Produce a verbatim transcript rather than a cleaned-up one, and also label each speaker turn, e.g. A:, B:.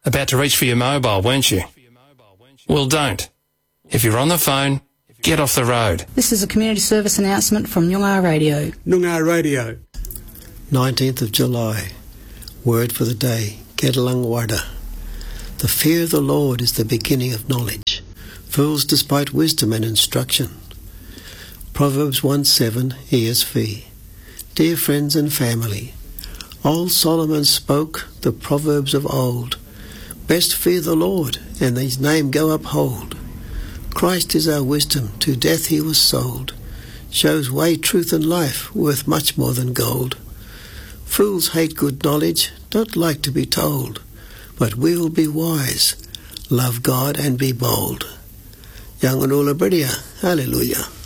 A: about to reach for your mobile, weren't you? Well, don't. If you're on the phone, get off the road.
B: This is a community service announcement from Noongar Radio.
C: Noongar Radio.
D: nineteenth of July. Word for the day. Kedalung Warda. The fear of the Lord is the beginning of knowledge. Fools despite wisdom and instruction. Proverbs one seven E S V. Dear friends and family, old Solomon spoke the proverbs of old. Best fear the Lord, and his name go uphold. Christ is our wisdom, to death he was sold. Shows way, truth and life, worth much more than gold. Fools hate good knowledge, don't like to be told. But we will be wise, love God and be bold. Yanganula Bridia, hallelujah.